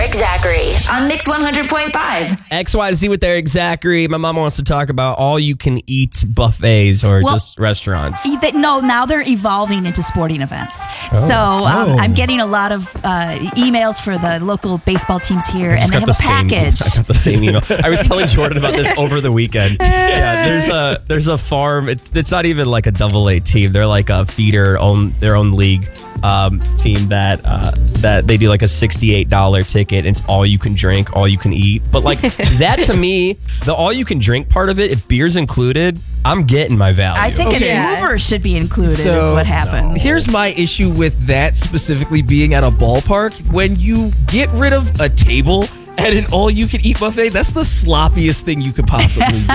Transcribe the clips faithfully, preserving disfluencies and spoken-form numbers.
Eric Zachary on Mix one hundred point five. X Y Z with Eric Zachary. My mom wants to talk about all-you-can-eat buffets or Well, just restaurants. E- they- No, now they're evolving into sporting events. Oh. So um, Oh. I'm getting a lot of uh, emails for the local baseball teams here, and Just they got have a the same- package. I got the same email. I was telling Jordan about this over the weekend. Yeah, there's a there's a farm. It's it's not even like a double A team. They're like a feeder, own their own league um, team that uh, that they do like a sixty-eight dollars ticket. And it's all you can drink, all you can eat. But like that to me, the all you can drink part of it, if beer's included, I'm getting my value. I think Okay. an Uber should be included. So, is what happens. Here's my issue with that specifically being at a ballpark. When you get rid of a table at an all-you-can-eat buffet, that's the sloppiest thing you could possibly do.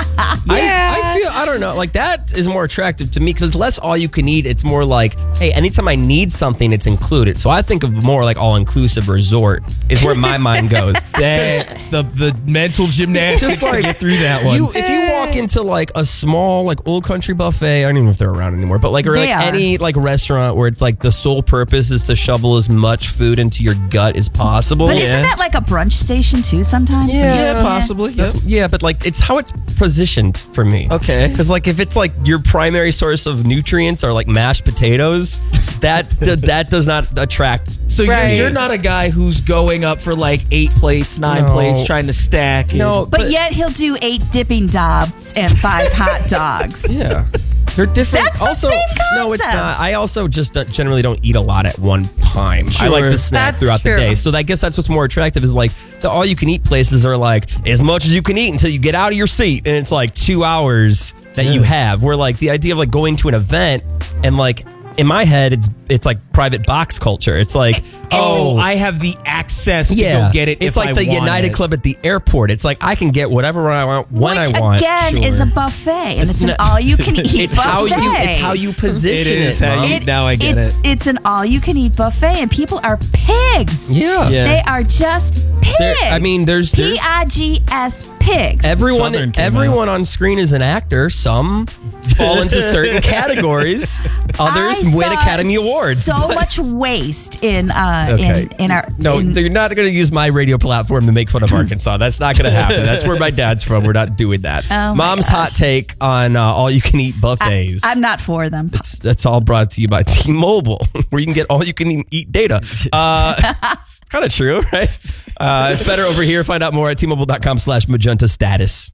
I, I feel I don't know, like that is more attractive to me because it's less all you can eat. It's more like, hey, anytime I need something, it's included. So I think of more like all inclusive resort is where my mind goes. That, the the mental gymnastics Just like- to get through that one. You, if you walk into like a small like old country buffet, I don't even know if they're around anymore, but like or like They are. any like restaurant where it's like the sole purpose is to shovel as much food into your gut as possible. But isn't that like a brunch station too sometimes? when Yeah. you- yeah, possibly. Yep. That's- yeah, but like it's how it's positioned for me. Okay. Because like if it's like your primary source of nutrients are like mashed potatoes, that that does not attract. So Right. you're, you're not a guy who's going up for like eight plates, nine No. plates, trying to stack. and- No, But, yet he'll do eight dipping dobs and five hot dogs. yeah. They're different. That's the also, same no, it's concept. not. I also just don't- generally don't eat a lot at one time. I like Sure. to snack That's throughout true. the day. So I guess that's what's more attractive is like the all you can eat places are like as much as you can eat until you get out of your seat, and it's like two hours that you have. Where like the idea of like going to an event and like in my head it's it's like private box culture. It's like oh, I have the access to yeah, go get it. It's if like I the want United it. Club at the airport. It's like I can get whatever I want when Which I want. again is a buffet, and it's, It's an not- all-you-can-eat It's buffet. how you it's how you position It it. is how Mom. you- Now I get it's, it. It's an all-you-can-eat buffet, and people are pigs. yeah. Yeah. They are just pigs. There- I mean, there's- there's- P I G S pigs. Everyone, Southern came everyone on screen is an actor. Some fall into certain categories. Others I win saw Academy Awards. So much waste in uh Okay. in, in our No, in- you're not going to use my radio platform to make fun of Arkansas. That's not going to happen. That's where my dad's from. We're not doing that. Oh my Mom's gosh. hot take on uh, all-you-can-eat buffets. I'm not for them. It's, that's all brought to you by T-Mobile, where you can get all-you-can-eat data. Uh, it's kind of true, right? Uh, it's better over here. Find out more at T-Mobile.com slash magenta status.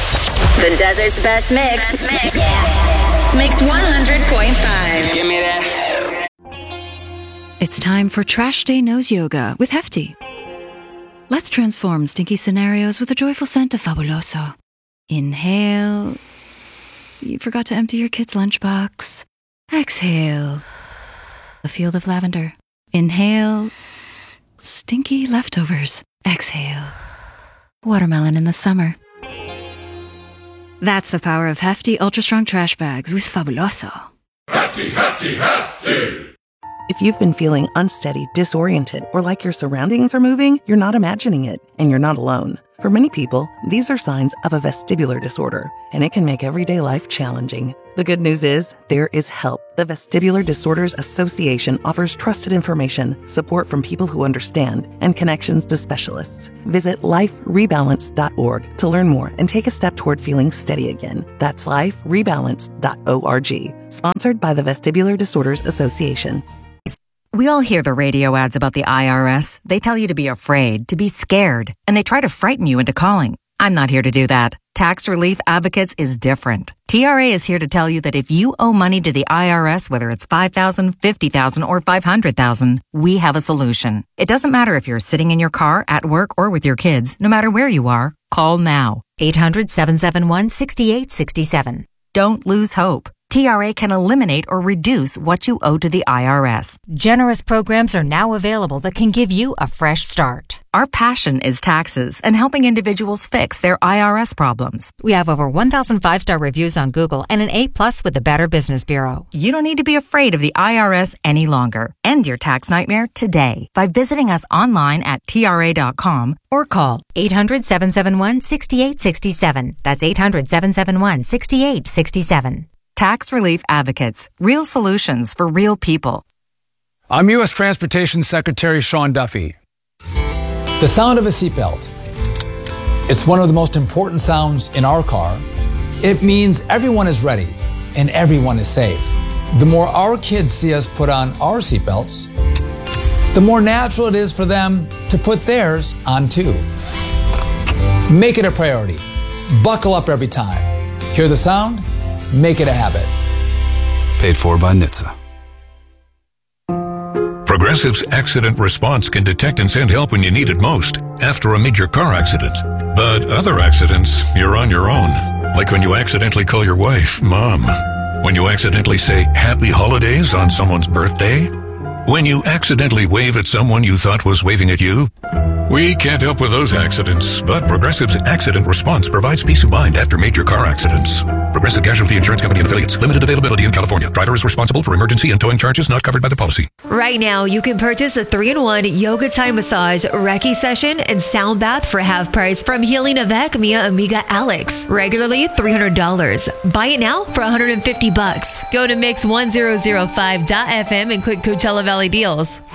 The desert's best mix. Mix one hundred point five. Give me that. It's time for Trash Day Nose Yoga with Hefty. Let's transform stinky scenarios with a joyful scent of Fabuloso. Inhale. You forgot to empty your kid's lunchbox. Exhale. A field of lavender. Inhale. Stinky leftovers. Exhale. Watermelon in the summer. That's the power of Hefty Ultra Strong Trash Bags with Fabuloso. If you've been feeling unsteady, disoriented, or like your surroundings are moving, you're not imagining it, and you're not alone. For many people, these are signs of a vestibular disorder, and it can make everyday life challenging. The good news is, there is help. The Vestibular Disorders Association offers trusted information, support from people who understand, and connections to specialists. Visit life rebalance dot org to learn more and take a step toward feeling steady again. That's life rebalance dot org. Sponsored by the Vestibular Disorders Association. We all hear the radio ads about the I R S. They tell you to be afraid, to be scared, and they try to frighten you into calling. I'm not here to do that. Tax Relief Advocates is different. T R A is here to tell you that if you owe money to the I R S, whether it's five thousand dollars, fifty thousand dollars, or five hundred thousand dollars, we have a solution. It doesn't matter if you're sitting in your car, at work, or with your kids. No matter where you are, call now. eight hundred, seven seven one, six eight six seven. Don't lose hope. T R A can eliminate or reduce what you owe to the I R S. Generous programs are now available that can give you a fresh start. Our passion is taxes and helping individuals fix their I R S problems. We have over one thousand five-star reviews on Google and an A plus with the Better Business Bureau. You don't need to be afraid of the I R S any longer. End your tax nightmare today by visiting us online at T R A dot com or call eight hundred, seven seven one, six eight six seven. That's eight hundred, seven seven one, six eight six seven. Tax Relief Advocates. Real solutions for real people. I'm U S Transportation Secretary Sean Duffy. The sound of a seatbelt. It's one of the most important sounds in our car. It means everyone is ready and everyone is safe. The more our kids see us put on our seatbelts, the more natural it is for them to put theirs on too. Make it a priority. Buckle up every time. Hear the sound? Make it a habit. Paid for by N H T S A. Progressive's accident response can detect and send help when you need it most after a major car accident. But other accidents, you're on your own. Like when you accidentally call your wife Mom. When you accidentally say Happy Holidays on someone's birthday. When you accidentally wave at someone you thought was waving at you. We can't help with those accidents, but Progressive's accident response provides peace of mind after major car accidents. Progressive Casualty Insurance Company and Affiliates. Limited availability in California. Driver is responsible for emergency and towing charges not covered by the policy. Right now, you can purchase a three in one yoga Thai massage, Reiki session, and sound bath for half price from Healing Avec Mia Amiga Alex. Regularly three hundred dollars. Buy it now for one hundred fifty bucks. Go to mix one thousand five dot f m and click Coachella Valley Deals.